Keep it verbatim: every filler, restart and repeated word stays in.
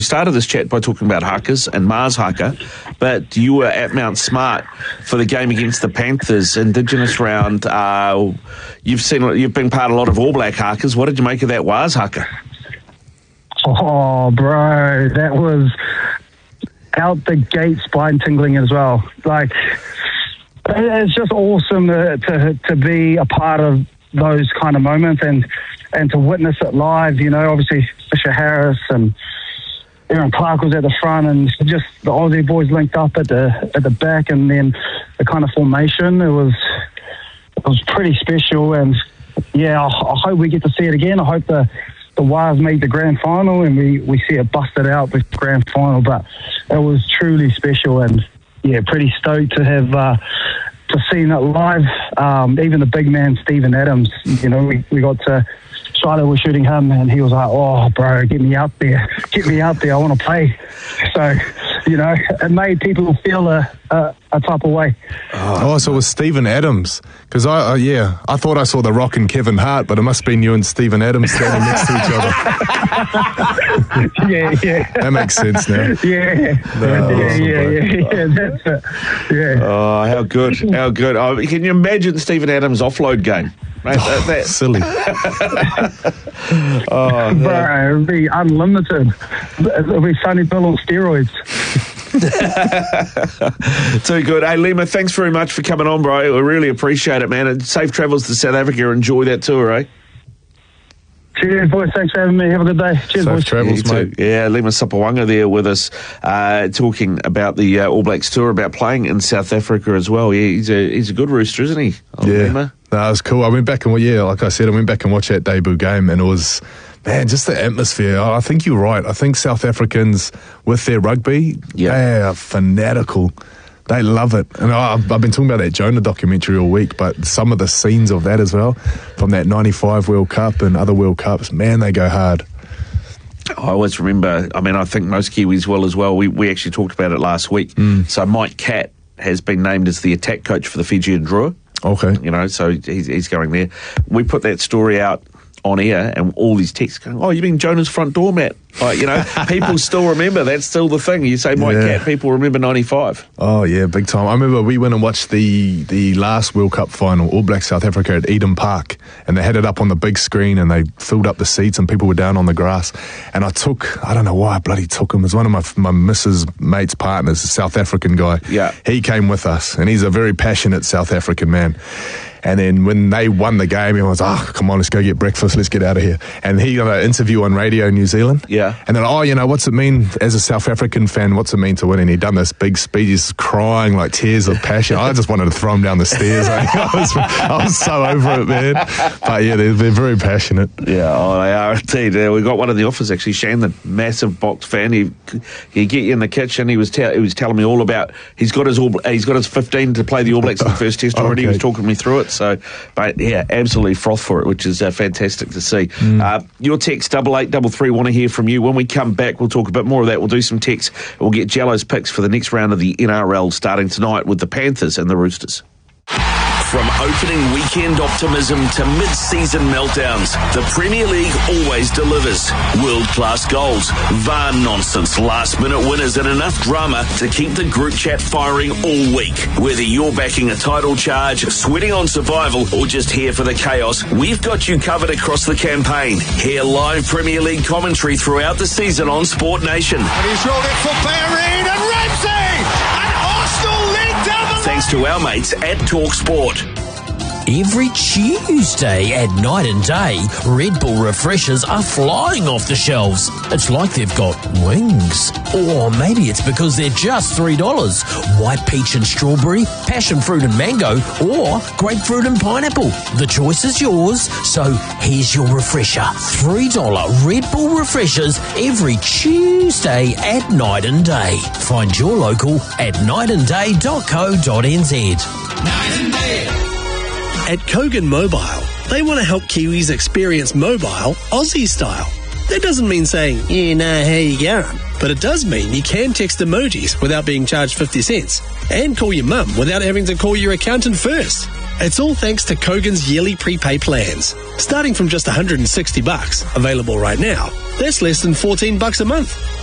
started this chat by talking about Hakas and Mars Haka, but you were at Mount Smart for the game against the Panthers, Indigenous round. Uh, you've seen, you've been part of a lot of All Black Hakas. What did you make of that Waz Haka? Oh, bro, that was out the gate spine tingling as well. Like, it's just awesome to, to to be a part of those kind of moments and and to witness it live. You know, obviously Fisher Harris and Aaron Clark was at the front, and just the Aussie boys linked up at the at the back, and then the kind of formation. It was it was pretty special, and yeah, I, I hope we get to see it again. I hope the the Waz make the grand final, and we we see it busted out with the grand final. But it was truly special, and yeah, pretty stoked to have uh, to seen it live. Um, even the big man Steven Adams, you know, we we got to. Charlotte was shooting him, and he was like, "Oh, bro, get me out there, get me out there. I want to play." So, you know, it made people feel a a, a type of way. Oh, so it was Steven Adams, because I, uh, yeah, I thought I saw The Rock and Kevin Hart, but it must have been you and Steven Adams standing next to each other. yeah, yeah, that makes sense now. Yeah, No, yeah, awesome, yeah, yeah, yeah, that's it. Yeah. Oh, how good, how good! Oh, can you imagine Steven Adams' offload game? Mate, that, that. Silly. oh, Bro, it'll be unlimited. It'll be Sonny Bill on steroids. Too good. Hey, Lima, thanks very much for coming on, bro. We really appreciate it, man. And safe travels to South Africa. Enjoy that tour, eh? Cheers, boys. Thanks for having me. Have a good day. Cheers, Safe boys. travels, yeah, mate. Yeah, Lima Sapawanga there with us, uh, talking about the uh, All Blacks tour, about playing in South Africa as well. Yeah, he's a he's a good rooster, isn't he? Oh, Yeah, Lima? no, it was cool. I went back and yeah, like I said, I went back and watched that debut game, and it was, man, just the atmosphere. I think you're right. I think South Africans with their rugby, Yeah. they are fanatical. They love it. And I, I've been talking about that Jonah documentary all week, but some of the scenes of that as well, from that ninety-five World Cup and other World Cups, man, they go hard. I always remember, I mean, I think most Kiwis will as well. We we actually talked about it last week. Mm. So Mike Catt has been named as the attack coach for the Fijian Drua. Okay. You know, so he's, he's going there. We put that story out on air, and all these texts going, "Oh, you mean Jonah's front door, Matt?" Like, you know, people still remember. That's still the thing. You say Mike Yeah. Catt, people remember ninety-five. Oh, yeah, big time. I remember we went and watched the, the last World Cup final, All Black South Africa at Eden Park, and they had it up on the big screen, and they filled up the seats, and people were down on the grass. And I took, I don't know why I bloody took him. It was one of my, my missus mate's partners, a South African guy. Yeah. He came with us, and he's a very passionate South African man. And then when they won the game, everyone was, oh, come on, let's go get breakfast, let's get out of here. And he got an interview on radio in New Zealand. Yeah. And then, oh, you know, what's it mean as a South African fan, what's it mean to win? And he'd done this big speech, he's crying like tears of passion. I just wanted to throw him down the stairs. I was, I was so over it, man. But yeah, they're, they're very passionate. Yeah, oh, they are indeed. Uh, we got one of the office actually, Shandon, massive box fan. He he get you in the kitchen. He was te- he was telling me all about. He's got his all. He's got his fifteen to play the All Blacks in the first test already. Okay. He was talking me through it. So, but yeah, absolutely froth for it, which is uh, fantastic to see. Mm. Uh, your text double eight double three. Want to hear from you. When we come back, we'll talk a bit more of that. We'll do some texts. We'll get Jello's picks for the next round of the N R L starting tonight with the Panthers and the Roosters. From opening weekend optimism to mid-season meltdowns, the Premier League always delivers. World-class goals, V A R nonsense, last-minute winners and enough drama to keep the group chat firing all week. Whether you're backing a title charge, sweating on survival, or just here for the chaos, we've got you covered across the campaign. Hear live Premier League commentary throughout the season on Sport Nation. And he's rolled it for Bellerin and Ramsey! And Arsenal lead down the Thanks to our mates at Talk Sport. Every Tuesday at Night and Day, Red Bull refreshers are flying off the shelves. It's like they've got wings. Or maybe it's because they're just three dollars. White peach and strawberry, passion fruit and mango, or grapefruit and pineapple. The choice is yours, so here's your refresher. three dollars Red Bull refreshers every Tuesday at Night and Day. Find your local at night and day dot co dot n z. Night and Day. At Kogan Mobile, they want to help Kiwis experience mobile Aussie style. That doesn't mean saying, yeah, nah, how you going? But it does mean you can text emojis without being charged fifty cents and call your mum without having to call your accountant first. It's all thanks to Kogan's yearly prepay plans. Starting from just one hundred sixty bucks, available right now, that's less than fourteen bucks a month.